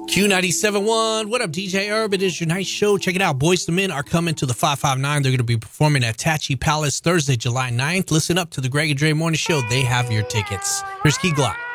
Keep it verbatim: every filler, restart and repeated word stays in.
Q ninety-seven point one. What up, D J Herb? It is your night show. Check it out. Boyz two Men are coming to the five five nine. They're going to be performing at Tachi Palace Thursday, July ninth. Listen up to the Greg and Dre Morning Show. They have your tickets. Here's Key Glock.